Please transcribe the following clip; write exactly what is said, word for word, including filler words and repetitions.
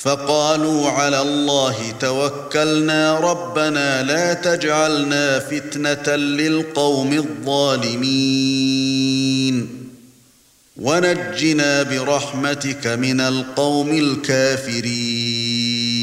فقالوا على الله توكلنا ربنا لا تجعلنا فتنة للقوم الظالمين ونجنا برحمتك من القوم الكافرين